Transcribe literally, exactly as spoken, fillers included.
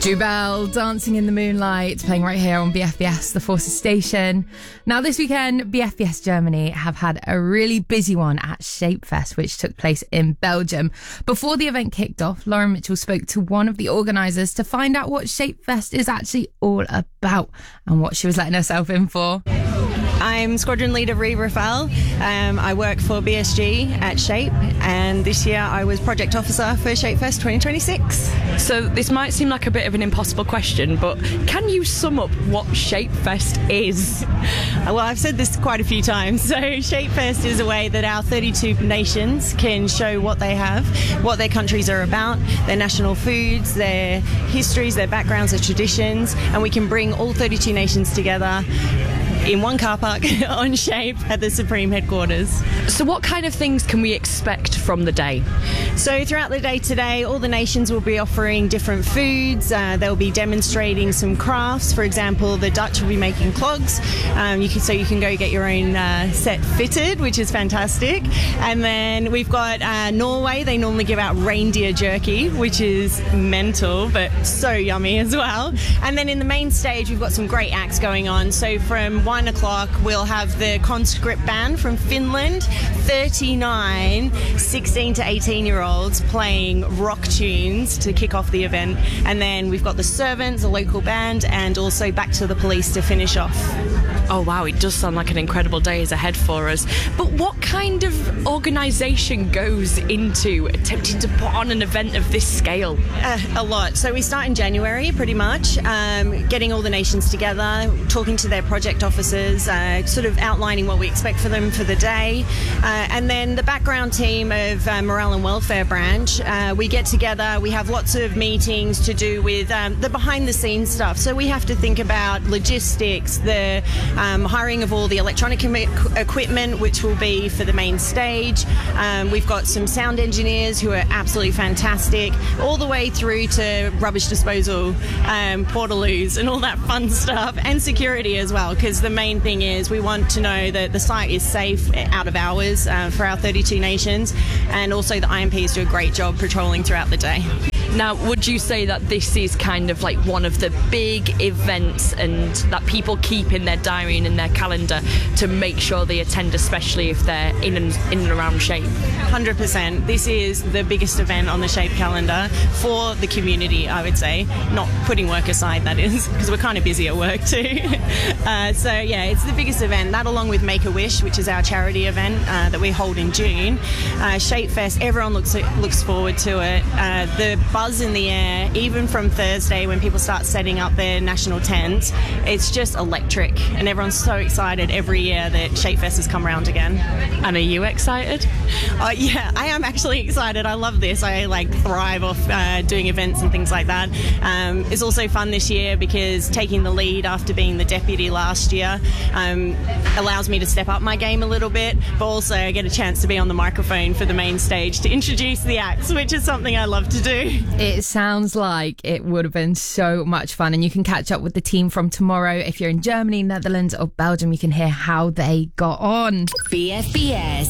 Jubel, Dancing in the Moonlight, playing right here on B F B S, the Forces station. Now this weekend, B F B S Germany have had a really busy one at Shapefest, which took place in Belgium. Before the event kicked off, Lauren Mitchell spoke to one of the organisers to find out what Shapefest is actually all about and what she was letting herself in for. I'm Squadron Leader Ree Rafael. Um, I work for B S G at Shape, and this year I was Project Officer for Shapefest twenty twenty-six. So this might seem like a bit of an impossible question, but can you sum up what Shapefest is? Well, I've said this quite a few times. So Shapefest is a way that our thirty-two nations can show what they have, what their countries are about, their national foods, their histories, their backgrounds, their traditions, and we can bring all thirty-two nations together in one car park on Shape at the Supreme headquarters. So what kind of things can we expect from the day? So throughout the day today, all the nations will be offering different foods. Uh, they'll be demonstrating some crafts. For example, the Dutch will be making clogs. Um, you can, so you can go get your own uh, set fitted, which is fantastic. And then we've got uh, Norway. They normally give out reindeer jerky, which is mental, but so yummy as well. And then in the main stage, we've got some great acts going on. So from one o'clock, we'll have the Conscript Band from Finland, thirty-nine sixteen to eighteen year olds playing rock tunes to kick off the event. And then we've got the Servants, a local band, and also Back to the Police to finish off. Oh wow, it does sound like an incredible day is ahead for us. But what kind of organisation goes into attempting to put on an event of this scale? Uh, a lot. So we start in January, pretty much, um, getting all the nations together, talking to their project officers, uh, sort of outlining what we expect for them for the day. Uh, and then the background team of uh, Morale and Welfare Branch, uh, we get together, we have lots of meetings to do with um, the behind the scenes stuff. So we have to think about logistics, the Um, hiring of all the electronic em- equipment, which will be for the main stage. Um, we've got some sound engineers who are absolutely fantastic, all the way through to rubbish disposal, um, portaloos and all that fun stuff, and security as well, because the main thing is we want to know that the site is safe out of hours uh, for our thirty-two nations, and also the I M Ps do a great job patrolling throughout the day. Now, would you say that this is kind of like one of the big events and that people keep in their diary and in their calendar to make sure they attend, especially if they're in and, in and around Shape? one hundred percent. This is the biggest event on the Shape calendar for the community, I would say. Not putting work aside, that is, because we're kind of busy at work too. uh, so, yeah, it's the biggest event. That along with Make-A-Wish, which is our charity event uh, that we hold in June. Uh, Shapefest, everyone looks looks forward to it. Uh, the buzz in the air, even from Thursday when people start setting up their national tents, it's just electric, and everyone's so excited every year that Shapefest has come around again. And are you excited? Uh, yeah, I am actually excited. I love this. I like thrive off uh, doing events and things like that. Um, it's also fun this year because taking the lead after being the deputy last year um, allows me to step up my game a little bit, but also I get a chance to be on the microphone for the main stage to introduce the acts, which is something I love to do. It sounds like it would have been so much fun, and you can catch up with the team from tomorrow. If you're in Germany, Netherlands or Belgium, you can hear how they got on. B F B S